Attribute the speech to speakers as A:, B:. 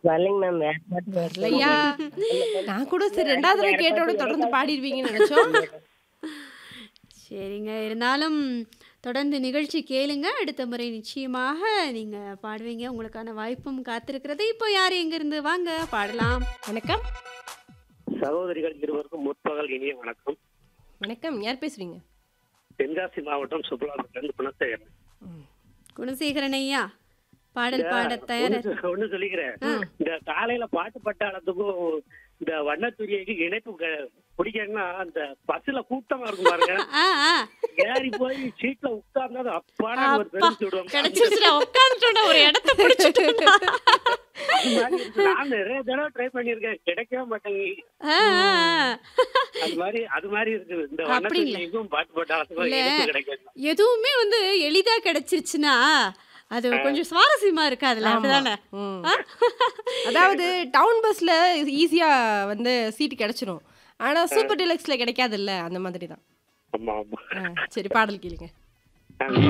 A: வரலைங்க மேம். வேற பாட்டு
B: வரலையா?
A: சொல்லுங்க.
B: நான் கூட சரி 2வது தடவ
A: வேற
B: கேட்ட
A: பாட்டு
B: உடனே
A: வேற
B: தொடர்ந்து
A: பாட்டு
B: பாடிருவீங்கன்னு நெனச்சோம்.
C: சரிங்க. இருந்தாலும் தொடர்ந்து நிகழ்ச்சி கேளுங்க. அடுத்த முறை நிச்சயமாக நீங்க பாடுவீங்க. உங்களுக்கான வாய்ப்பும் காத்திருக்கிறது. இப்போ யார் எங்கிருந்து? வாங்க பாடலாம்.
B: வணக்கம்.
D: சகோதரிகள் இருவருக்கும் முற்பகல் இனிய வணக்கம்.
B: வணக்கம். யார் பேசுறீங்க?
D: தென்காசி மாவட்டம் சுப்புலாபுரத்திலிருந்து குணசேகரன்.
B: ம்.
C: குணசேகரன் ஐயா, பாடல் பாட தயாரா
D: ஒண்ணு சொல்லிக்கிறேன். இந்த காலையில பாட்டு பட்டாளத்துக்கும் இந்த வண்ணத்துறைக்கு இணைப்பு பிடிக்கணும்னா அந்த பஸ்ல கூட்டமா இருக்கும் பாருங்க.
C: ஆ, ஆ.
D: ஏறி போய் சீட்ல உட்கார்ந்தது அப்பாடா ஒரு
C: அப்பா,
D: பெருமிச்சு விடுவாங்க.
C: கிடைச்சிருச்சுடா. உட்கார்ந்துட்டோம்டா, ஒரு இடத்த பிடிச்சிட்டோம்டா.
D: அது மாதிரி இருக்கு. நான் நிறைய தடவை ட்ரை பண்ணிருக்கேன், கிடைக்கவே மாட்டேங்குது.
C: ஆ, ஆ.
D: அது மாதிரி இருக்கு. இந்த
C: அப்படிங்களா?
D: வண்ணத்துறைக்கும் பாட்டு பட்டாளத்துக்கும்
C: இல்ல,
D: இணைப்பு கிடைக்கணும்.
C: எதுவுமே வந்து எளிதா கிடைச்சிருச்சுன்னா அது கொஞ்சம் சுவாரஸ்யமா இருக்காதுல்ல,
B: ஆமா.
C: அப்படிதானே?
B: ம்.
C: ஆ?
B: அதாவது டவுன் பஸ்ல ஈஸியா வந்து சீட் கிடைச்சிரும். ஆனா சூப்பர் டீலக்ஸ்ல கிடைக்காதுல்ல, அந்த மாதிரி தான்.
D: ஆமா ஆமா.
B: சரி பாடல் கேளுங்க.